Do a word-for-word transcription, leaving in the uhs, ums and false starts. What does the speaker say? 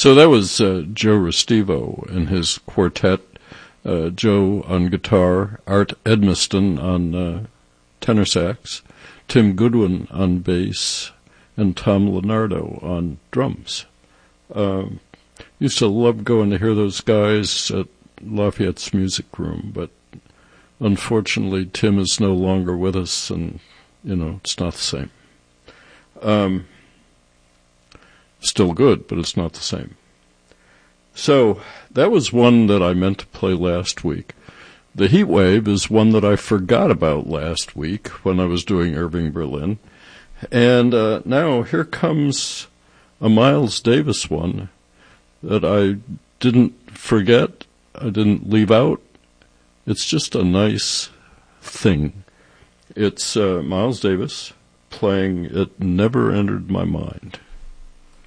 So that was uh, Joe Restivo and his quartet, uh, Joe on guitar, Art Edmiston on uh, tenor sax, Tim Goodwin on bass, and Tom Leonardo on drums. Um, used to love going to hear those guys at Lafayette's Music Room, but unfortunately Tim is no longer with us, and, you know, it's not the same. Um, still good, but it's not the same. So that was one that I meant to play last week. The Heat Wave is one that I forgot about last week when I was doing Irving Berlin. And uh, now here comes a Miles Davis one that I didn't forget, I didn't leave out. It's just a nice thing. It's uh, Miles Davis playing It Never Entered My Mind.